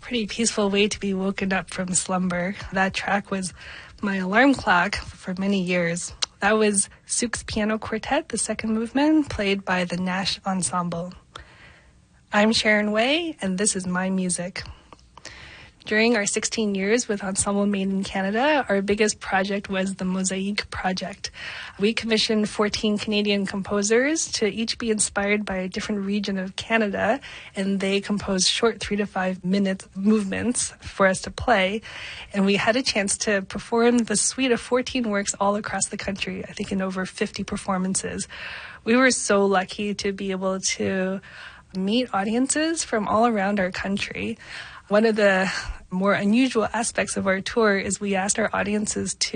pretty peaceful way to be woken up from slumber. That track was my alarm clock for many years. That was Souk's Piano Quartet, the second movement, played by the Nash Ensemble. I'm Sharon Way, and this is my music. During our 16 years with Ensemble Made in Canada, our biggest project was the Mosaic Project. We commissioned 14 Canadian composers to each be inspired by a different region of Canada, and they composed short 3 to 5 minute movements for us to play. And we had a chance to perform the suite of 14 works all across the country, I think in over 50 performances. We were so lucky to be able to meet audiences from all around our country. One of the more unusual aspects of our tour is we asked our audiences to